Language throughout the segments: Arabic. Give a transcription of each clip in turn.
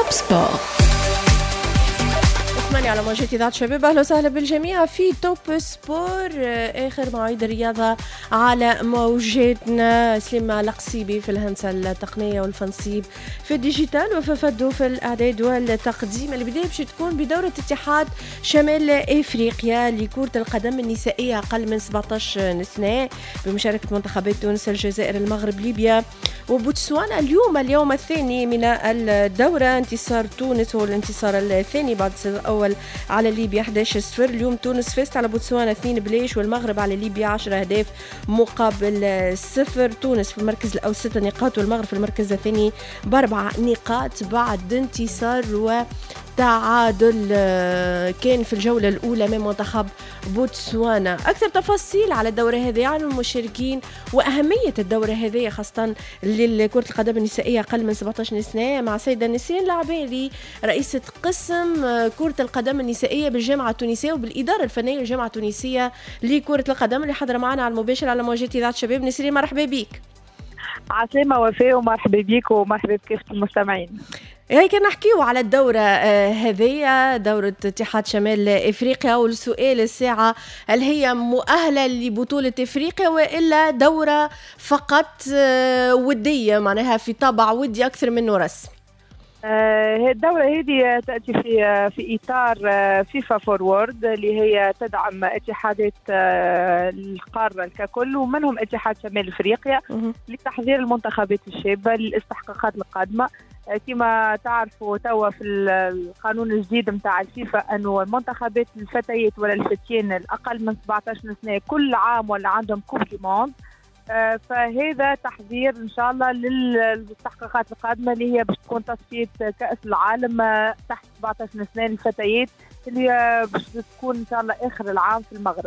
توب سبور. اسمعني على موجات إذاعة شباب، أهلا وسهلا بالجميع في توب سبور، آخر مواعيد الرياضة على موجاتنا. سليمة القصيبي في الهندسة التقنية والفنصيب في الديجيتال، وففدو في الإعداد والتقديم. البداية باش تكون بدورة اتحاد شمال إفريقيا لكرة القدم النسائية أقل من 17 سنة بمشاركة منتخبات تونس، الجزائر، المغرب، ليبيا وبوتسوانا. اليوم الثاني من الدورة، انتصار تونس هو الانتصار الثاني بعد الأول على ليبيا 11-0. اليوم تونس فازت على بوتسوانا 2-0، والمغرب على ليبيا 10 أهداف مقابل 0. تونس في المركز الأول 6 نقاط، والمغرب في المركز الثاني ب4 نقاط بعد انتصار وتعادل كان في الجولة الأولى من منتخب بوتسوانا. أكثر تفاصيل على الدورة هذه، عن المشاركين وأهمية الدورة هذه خاصة لكرة القدم النسائية أقل من 17 سنة، مع سيدة نسرين العبيري رئيسة قسم كرة القدم النسائية بالجامعة التونسية وبالإدارة الفنية للجامعة التونسية لكرة القدم، اللي حضر معنا على المباشر على موجات إذاعة شباب. نسرين، مرحبا بك. عسلامة وفاء، ومرحبا بك ومرحبا بكافة المستمعين. هيك نحكيو على الدورة هذه، دورة اتحاد شمال إفريقيا، والسؤال الساعة: هل هي مؤهلة لبطولة إفريقيا وإلا دورة فقط ودية، معناها في طابع ودي أكثر منه رسمي؟ الدورة هذه تأتي في إطار فيفا فورورد، اللي هي تدعم اتحادات القارة ككل، ومنهم اتحاد شمال إفريقيا، لتحضير المنتخبات الشابة للاستحقاقات القادمة. كما تعرفوا توا في القانون الجديد متاع الفيفا أنه المنتخبات الفتيات ولا الفتيان الأقل من 17 سنة كل عام ولا عندهم كوب دي موند، فهذا تحضير إن شاء الله للاستحقاقات القادمة اللي هي باش تكون تصفية كأس العالم تحت 17 سنة للفتيات، اللي باش تكون إن شاء الله آخر العام في المغرب.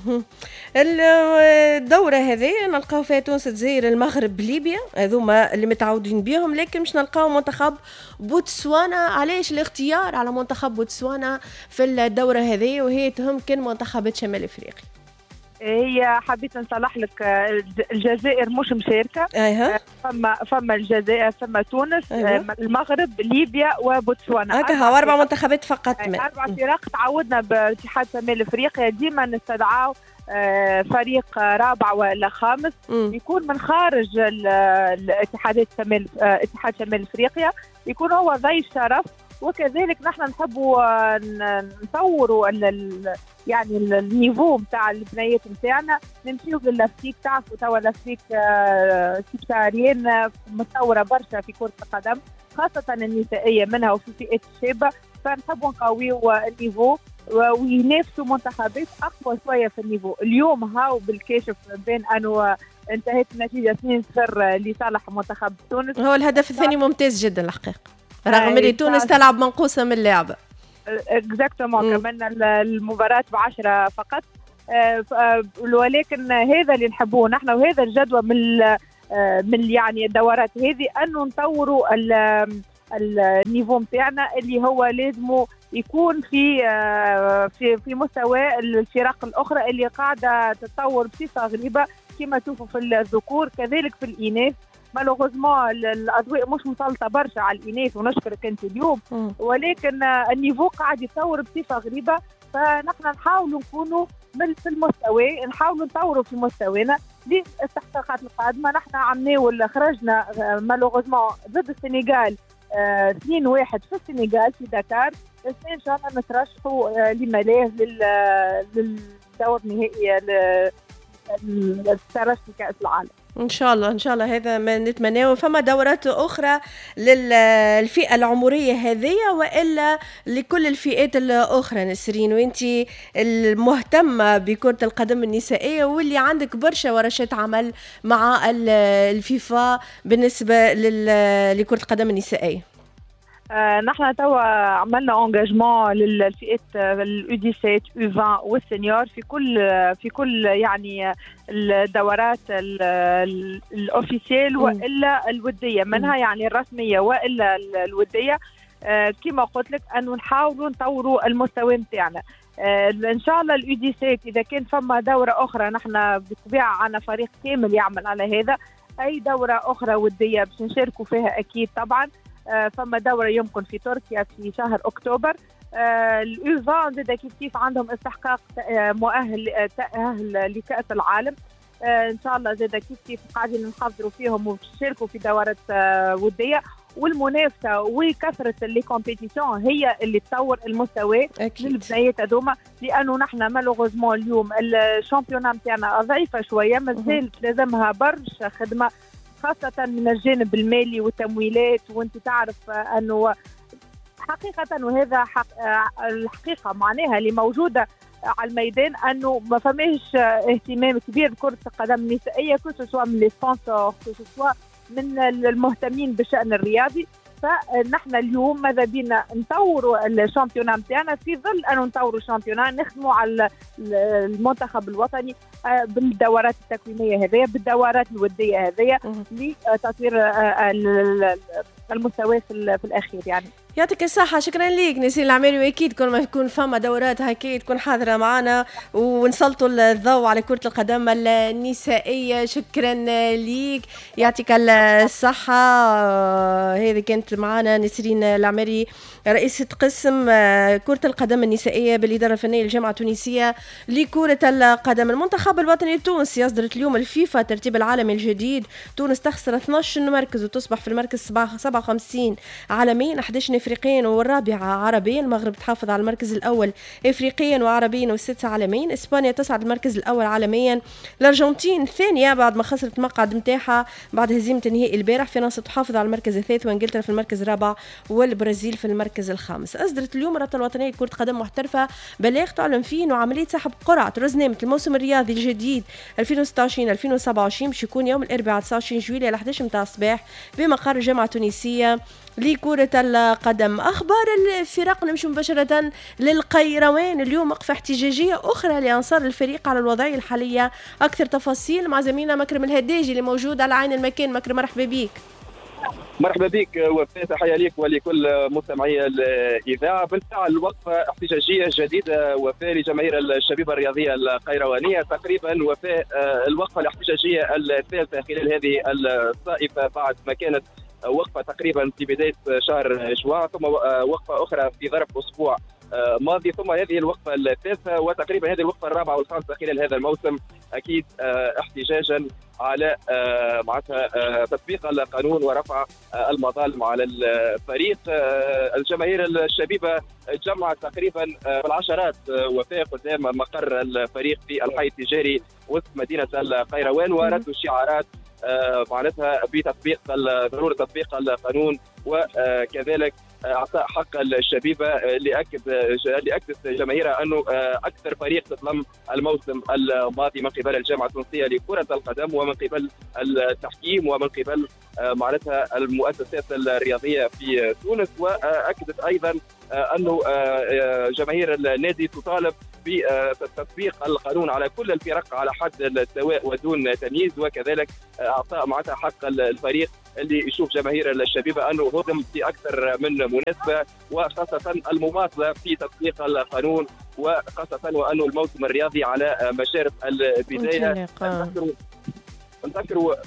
الدورة هذه نلقاو فيها تونس، الجزائر، المغرب، ليبيا، هذوما اللي متعودين بيهم، لكن مش نلقاو منتخب بوتسوانا. علاش الاختيار على منتخب بوتسوانا في الدورة هذه وهي تهم كان منتخبات شمال إفريقيا؟ هي حبيت نصلح لك، الجزائر مش مشاركة. فما الجزائر، فما تونس، المغرب، ليبيا وبوتسوانا. هكا 4 منتخبات فقط. 4 فرق. تعودنا باتحاد شمال افريقيا ديما نستدعاو فريق رابع ولا خامس يكون من خارج الاتحادات اتحاد شمال افريقيا، يكون هو ضيف شرف. وكذلك نحن نحبوا نطوروا يعني النيفو نتاع البنيات نتاعنا، نمشيو للافريك. تعرفوا توا الافريك سبساريين متطوره برشا في كره القدم، خاصه النسائيه منها وفي فئات الشابه، فنحبوا نقويو النيفو وينافسوا منتخبات اقوى شويه في النيفو. اليوم هاو بالكاشف بين انه انتهت النتيجه 2-0 لصالح منتخب تونس. هو الهدف الثاني ممتاز جدا الحقيقه، رغم ان تونس تلعب منقوصه من اللعبه. اكزاكتومون، كمان المباراه ب10 فقط، ولكن هذا اللي نحبوه نحن، وهذا الجدوى من يعني الدورات هذه، انه نطوروا النيفو نتاعنا اللي هو لازم يكون في مستوى الفرق الاخرى اللي قاعده تتطور بصفه غريبه، كما تشوفوا في الذكور كذلك في الاناث. مالوغوزمون الاضواء مش مسلطه برشا على الاناث، ونشكرك انت اليوم، ولكن النيفو قاعد يتطور بصفه غريبه، فنحن نحاولوا نكونوا في المستوى، نحاولوا نطوروا في مستوانا للاستحقاقات القادمه. نحن عملنا خرجنا مالوغوزمون ضد السنغال 2-1 في السنغال في دكار، بس ان شاء الله نترشحوا لملاذ للدور النهائي للترشح كأس العالم ان شاء الله هذا ما نتمناه. فما دورات اخرى للفئه العمريه هذه والا لكل الفئات الاخرى؟ نسرين، وانت المهتمه بكره القدم النسائيه واللي عندك برشا ورشات عمل مع الفيفا بالنسبه لكره القدم النسائيه. نحن توا عملنا انجاجمون للفئات الU17 U20 والسينيور في كل يعني الدورات الاوفيسيال والا الوديه منها، يعني الرسميه والا الوديه. كما قلت لك انه نحاولوا نطوروا المستوى نتاعنا. ان شاء الله الU17 اذا كان فما دوره اخرى، نحن بالطبيعه عندنا فريق كامل يعمل على هذا، اي دوره اخرى وديه باش نشاركوا فيها اكيد طبعا. فما دورة يمكن في تركيا في شهر أكتوبر. الأوزان زاد كيف عندهم استحقاق تأهل لكأس العالم. إن شاء الله زاد كيف قاعدين نحضروا فيهم ويشاركوا في دورات ودية، والمنافسه وكثره اللي كومبيتيسيون هي اللي تطور المستوى للبنيات هذوما، لانه نحن مالوغوزمون اليوم الشامبيونا نتاعنا ضعيفه شويه، مازالت لازمها برشا خدمه خاصه من الجانب المالي والتمويلات. وانت تعرف انه حقيقه، وهذا الحقيقه معناها اللي موجوده على الميدان، انه ما فماش اهتمام كبير بكره القدم النسائيه، سواء من لي سبونسور سواء من المهتمين بالشأن الرياضي. فنحن اليوم ماذا بينا نطوروا الشامبيونا نتاعنا، في ظل أنه نطوروا الشامبيونا نخدموا على المنتخب الوطني بالدورات التكوينية هذية، بالدورات الودية هذية، لتطوير المستوى في الأخير. يعني يعطيك الصحة، شكرا ليك نسرين العماري، واكيد كل ما يكون فما دورات هكا تكون حاضرة معنا ونسلطوا الضوء على كرة القدم النسائية. شكرا ليك، يعطيك الصحة. هذه كانت معنا نسرين العماري، رئيسة قسم كرة القدم النسائية بالإدارة الفنية للجامعة التونسية لكرة القدم. المنتخب الوطني التونسي أصدرت اليوم الفيفا الترتيب العالمي الجديد. تونس تخسر 12 مركز وتصبح في المركز 57 عالميا، 11 افريقيا والرابعه عربيا. المغرب تحافظ على المركز الاول افريقيا وعربيا والسادسه عالميا. اسبانيا تصعد المركز الاول عالميا. الارجنتين ثانيه بعد ما خسرت المقعد نتاعها بعد هزيمه النهائي البارح. فرنسا تحافظ على المركز الثالث، وانجلترا في المركز الرابع، والبرازيل في المركز الخامس. اصدرت اليوم الرابطه الوطنيه لكره قدم محترفه بلاغ تعلن فيه انه عمليه سحب قرعه رزنامه الموسم الرياضي الجديد 2026-2027 باش يكون يوم الاربعاء 29 جويلية على 11 متاع الصباح بمقر الجامعه التونسيه لكرة القدم. أخبار الفرق، نمشي مباشرة للقيروان. اليوم وقفة احتجاجية أخرى لأنصار الفريق على الوضعية الحالية. أكثر تفاصيل مع زميلنا مكرم الهداجي اللي موجود على عين المكان. مكرم، مرحبا بك. مرحبا بك وفاء، تحية لك ولكل مستمعي الإذاعة. بالفعل وقفة احتجاجية جديدة وفاء لجماهير الشبيبة الرياضية القيروانية. تقريبا وفاء الوقفة الاحتجاجية الثالثة خلال هذه الصائفة بعد ما كانت وقفة تقريبا في بداية شهر جوان، ثم وقفة أخرى في ظرف أسبوع ماضي، ثم هذه الوقفة الثالثة، وتقريبا هذه الوقفة الرابعة والخامسة خلال هذا الموسم. أكيد احتجاجا على معناتها تطبيق القانون ورفع المظالم على الفريق. الجماهير الشبيبة جمعت تقريبا بالعشرات وفاء قدام مقر الفريق في الحي التجاري وسط مدينة القيروان، وردوا شعارات معناتها بتطبيق ضروره تطبيق القانون، وكذلك اعطاء حق الشبيبه لاكدت جماهيرها انه اكثر فريق تظلم الموسم الماضي من قبل الجامعه التونسيه لكره القدم ومن قبل التحكيم ومن قبل معناتها المؤسسات الرياضيه في تونس. واكدت ايضا انه جماهير النادي تطالب بتطبيق القانون على كل الفرق على حد السواء ودون تمييز، وكذلك اعطاء معناتها حق الفريق اللي يشوف جماهير الشبيبه انه هضم في اكثر من مناسبه، وخاصه المماطله في تطبيق القانون، وخاصه وانه الموسم الرياضي على مشارف البدايه. نذكر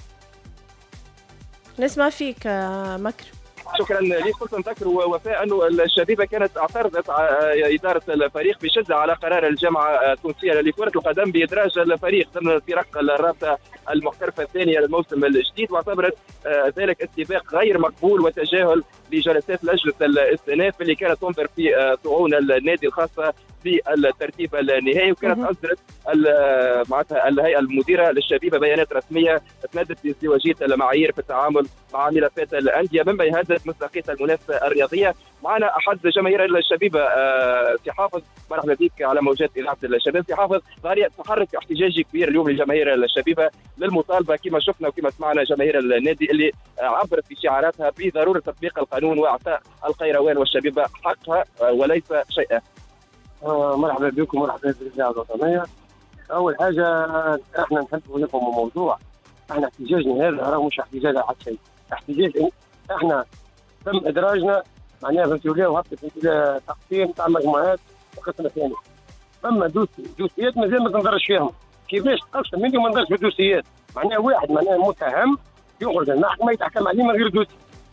نسمع فيك مكر. شكرا لي. قلت نذكر وفاء انه الشبيبه كانت اعترضت اداره الفريق بشده على قرار الجامعه التونسيه لكره القدم بادراج الفريق ضمن فرق الرابطه المحترفه الثانيه للموسم الجديد، واعتبرت ذلك استباق غير مقبول وتجاهل لجلسات لجنه الاستئناف اللي كانت تنظر في طعون النادي الخاصه بالترتيب النهائي. وكانت اصدرت معناتها الهيئه المديره للشبيبه بيانات رسميه تندد بازدواجيه المعايير في التعامل مع ملفات الانديه مما يهدد مصداقيه المنافسه الرياضيه. معنا احد جماهير الشبيبه سي حافظ، مرحبا بك على موجات اذاعه الشباب. سي حافظ، تحرك احتجاجي كبير اليوم لجماهير الشبيبه للمطالبه كما شفنا وكما سمعنا جماهير النادي اللي عبرت في شعاراتها بضروره تطبيق القانون واعطاء القيروان والشبيبه حقها وليس شيئا. مرحبا بكم، مرحبا بالاذاعه الوطنيه. اول حاجه احنا نحب لكم موضوع، احنا احتجاجنا هذا راه مش احتجاج على حد شيء، احتجاج احنا تم ادراجنا معناها فهمتوا ليه، وهبط تقسيم تاع مجموعات وقسم ثاني. اما دوسيات مازال ما تنظرش فيهم، كيفاش تقسم مني ما نظرش في الدوسيات؟ معناها واحد معناها متهم يخرج المحكمه يتحكم عليه من غير دوسي،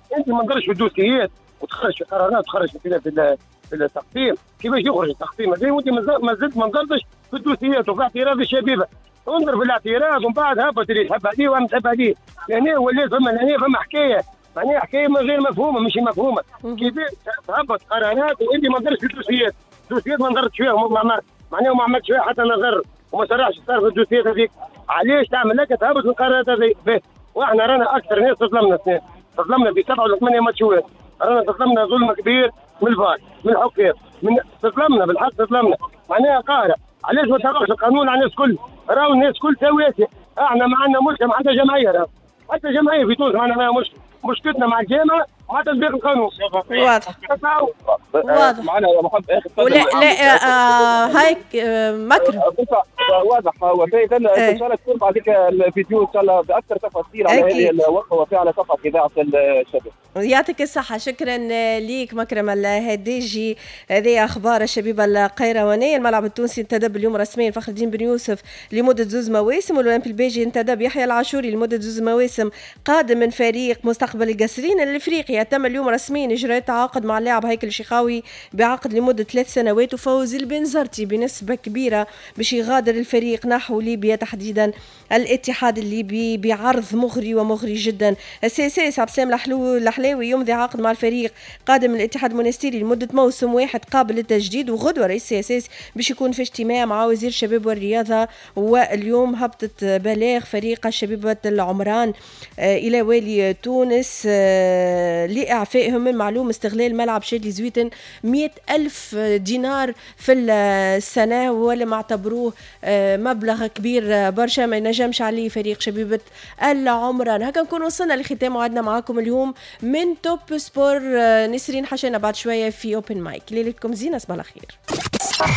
انت ما تقدرش في الدوسيات وتخرج في قرارات وتخرج في التقسيم. كيفاش يخرج التقسيم هذا وانت ما زلت ما نظرتش في الدوسيات وفي اعتراض الشبيبه. انظر في الاعتراض ومن بعد هبط اللي تحب عليه وما تحب عليه. يعني ولات فما حكايه معناها حكايه غير مفهومه مش مفهومه. كيفاش تهبط قرارات وانت ما تدرش في الدوسيات. الدوسيات ما نظرتش فيهم معناها ما عملتش فيها حتى نظر وما شرحش صار في الدوسيات هذيك. علاش تعمل لك تهبط القرارات هذيك؟ واحنا رانا اكثر ناس تظلمنا ب 7 ولا 8 ماتشات. رانا تظلمنا ظلم كبير من الفار من الحكام تظلمنا بالحق تظلمنا معناها قاهره. علاش ما تطبقش القانون على الناس الكل؟ راهو الناس الكل سواسيه. احنا ما عندنا مشكله مع حتى جمعيه حتى جمعيه في تونس ما عندنا مشكلتنا مع الجامعه مع تطبيق القانون. واضح معنا محمد اخر ولا لا هايك مكرم واضح وفاء ان شاء الله تكون بعد ذيك الفيديو ان شاء الله باكثر تفاصيل على هذه الوقفه وفاء على صفحه اذاعه الشباب. يعطيك الصحة. شكرا ليك مكرم الهديجي. هذه أخبار الشبيبة القيروانية. الملعب التونسي انتدب اليوم رسميا فخر الدين بن يوسف لمدة 2 مواسم، والأولمبي البيجي انتدب يحيى العاشوري لمدة 2 مواسم قادم من فريق مستقبل القصرين الإفريقي. تم اليوم رسميا إجراء تعاقد مع اللاعب هيكل الشيخاوي بعقد لمدة 3 سنوات، وفوز البنزرتي بنسبة كبيرة باش يغادر الفريق نحو ليبيا تحديدا الاتحاد الليبي بعرض مغري جدا. السياسي عبد السلام الحلاوي يمضي عقد مع الفريق قادم من الاتحاد المونستيري لمدة موسم واحد قابل للتجديد، وغدوة رئيس السياسي باش يكون في اجتماع مع وزير الشباب والرياضة. واليوم هبطت بلاغ فريق الشبيبة العمران إلى والي تونس لإعفائهم من معلوم استغلال ملعب شادلي زويتن 100,000 دينار في السنة، ولم اعتبروه مبلغ كبير برشا ما ينجمش عليه فريق شبيبة العمران. هكا نكون وصلنا لختام موعدنا معكم اليوم من توب سبور. نسرين حشينا بعد شوية في اوبن مايك. ليلتكم زينة، صباح الخير.